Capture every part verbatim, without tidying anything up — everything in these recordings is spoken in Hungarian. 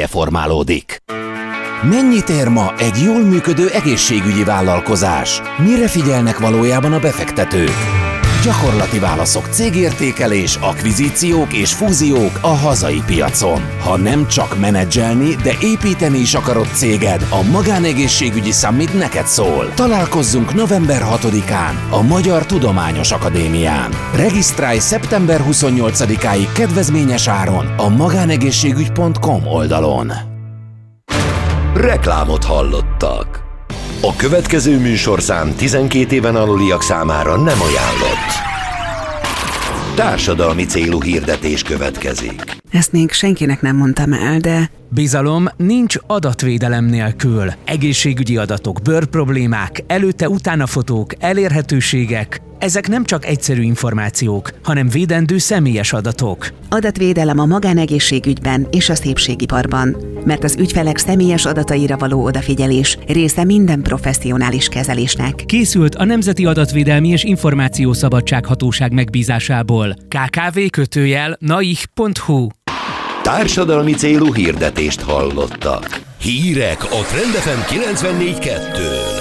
minősége formálódik. Mennyit ér ma egy jól működő egészségügyi vállalkozás? Mire figyelnek valójában a befektetők? Gyakorlati válaszok, cégértékelés, akvizíciók és fúziók a hazai piacon. Ha nem csak menedzselni, de építeni is akarod céged, a Magánegészségügyi Summit neked szól. Találkozzunk november hatodikán a Magyar Tudományos Akadémián. Regisztrálj szeptember huszonnyolcadikáig kedvezményes áron a magánegészségügy pont com oldalon. Reklámot hallottak. A következő műsorszám tizenkét éven aluliak számára nem ajánlott. Társadalmi célú hirdetés következik. Ezt még senkinek nem mondtam el, de... Bizalom nincs adatvédelem nélkül. Egészségügyi adatok, bőrproblémák, előtte-utána fotók, elérhetőségek. Ezek nem csak egyszerű információk, hanem védendő személyes adatok. Adatvédelem a magánegészségügyben és a szépségiparban, mert az ügyfelek személyes adataira való odafigyelés része minden professzionális kezelésnek. Készült a Nemzeti Adatvédelmi és Információszabadsághatóság megbízásából. ká ká vé kötőjel naih pont hu. Társadalmi célú hirdetést hallottak. Hírek a Trend ef em kilencvennégy kettőn.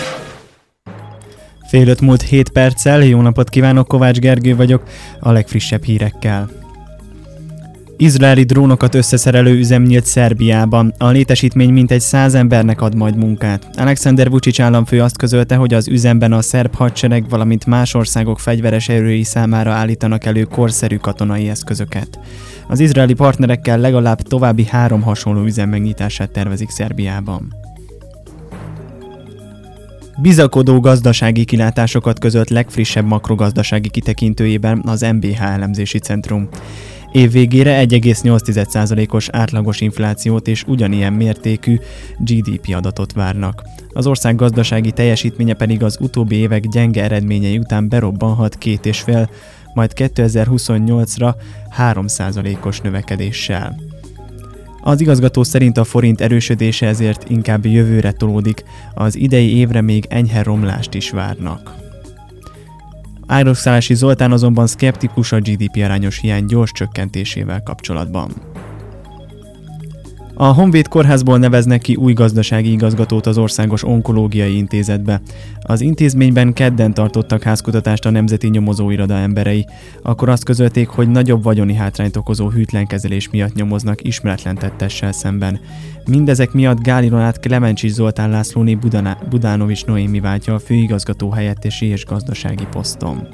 Fél öt múlt hét perccel, jó napot kívánok, Kovács Gergő vagyok a legfrissebb hírekkel. Izraeli drónokat összeszerelő üzem nyílt Szerbiában. A létesítmény mintegy száz embernek ad majd munkát. Alexander Vučić államfő azt közölte, hogy az üzemben a szerb hadsereg, valamint más országok fegyveres erői számára állítanak elő korszerű katonai eszközöket. Az izraeli partnerekkel legalább további három hasonló üzem megnyitását tervezik Szerbiában. Bizakodó gazdasági kilátásokat közölt legfrissebb makrogazdasági kitekintőjében az em bé há elemzési centrum. Év végére egy egész nyolc százalékos átlagos inflációt és ugyanilyen mértékű gé dé pé adatot várnak. Az ország gazdasági teljesítménye pedig az utóbbi évek gyenge eredményei után berobbanhat két és fél, majd kétezer-huszonnyolcra három százalékos növekedéssel. Az igazgató szerint a forint erősödése ezért inkább jövőre tolódik, az idei évre még enyhe romlást is várnak. Árokszállási Zoltán azonban szkeptikus a gé dé pé arányos hiány gyors csökkentésével kapcsolatban. A Honvéd Kórházból neveznek ki új gazdasági igazgatót az Országos Onkológiai Intézetbe. Az intézményben kedden tartottak házkutatást a Nemzeti Nyomozóiroda emberei. Akkor azt közölték, hogy nagyobb vagyoni hátrányt okozó hűtlen kezelés miatt nyomoznak ismeretlen tettessel szemben. Mindezek miatt Gál Ilonát Klemencsics Zoltán Lászlóné Budaná- Budánovics Noémi váltja a főigazgató helyettesi és gazdasági poszton.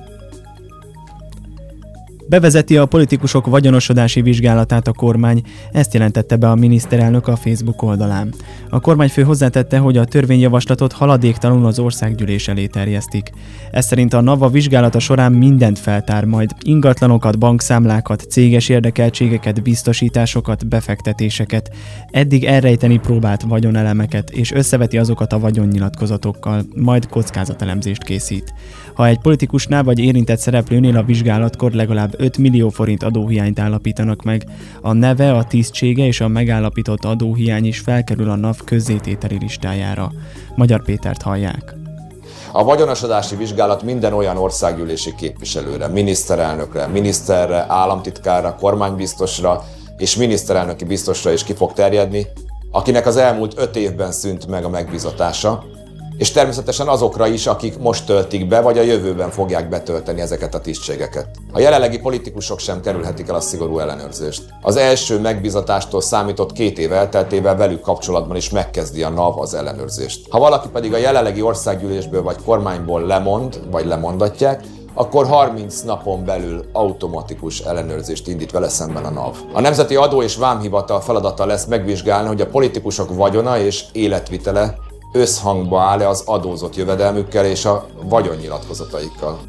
Bevezeti a politikusok vagyonosodási vizsgálatát a kormány, ezt jelentette be a miniszterelnök a Facebook oldalán. A kormányfő hozzátette, hogy a törvényjavaslatot haladéktalanul az országgyűlés elé terjesztik. Ez szerint a NAVA vizsgálata során mindent feltár, majd ingatlanokat, bankszámlákat, céges érdekeltségeket, biztosításokat, befektetéseket, eddig elrejteni próbált vagyonelemeket, és összeveti azokat a vagyonnyilatkozatokkal, majd kockázatelemzést készít. Ha egy politikusnál vagy érintett szereplőnél a vizsgálatkor legalább öt millió forint adóhiányt állapítanak meg, a neve, a tisztsége és a megállapított adóhiány is felkerül a NAV közzétételi listájára. Magyar Pétert hallják. A vagyonosodási vizsgálat minden olyan országgyűlési képviselőre, miniszterelnökre, miniszterre, államtitkárra, kormánybiztosra és miniszterelnöki biztosra is ki fog terjedni, akinek az elmúlt öt évben szűnt meg a megbizatása, és természetesen azokra is, akik most töltik be, vagy a jövőben fogják betölteni ezeket a tisztségeket. A jelenlegi politikusok sem kerülhetik el a szigorú ellenőrzést. Az első megbizatástól számított két év elteltével velük kapcsolatban is megkezdi a NAV az ellenőrzést. Ha valaki pedig a jelenlegi országgyűlésből vagy kormányból lemond, vagy lemondatják, akkor harminc napon belül automatikus ellenőrzést indít vele szemben a NAV. A Nemzeti Adó- és Vámhivatal feladata lesz megvizsgálni, hogy a politikusok vagyona és életvitele összhangba áll-e az adózott jövedelmükkel és a vagyonnyilatkozataikkal.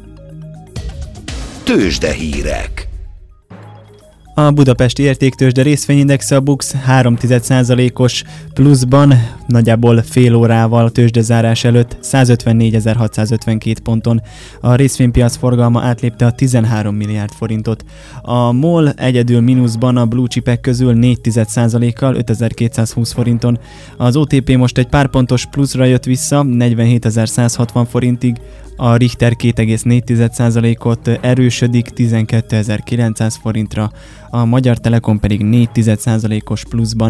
Tőzsdehírek. A budapesti értéktőzsde részvényindexe a BUX három egész egy százalékos pluszban, nagyjából fél órával tőzsdezárás előtt százötvennégyezer-hatszázötvenkét ponton. A részvénypiac forgalma átlépte a tizenhárom milliárd forintot. A MOL egyedül mínuszban a blue chipek közül négy egész egy százalékkal ötezer-kétszázhúsz forinton. Az o té pé most egy pár pontos pluszra jött vissza, negyvenhétezer-százhatvan forintig. A Richter két egész négy százalékot erősödik tizenkétezer-kilencszáz forintra, a Magyar Telekom pedig négy egész egy százalékos pluszban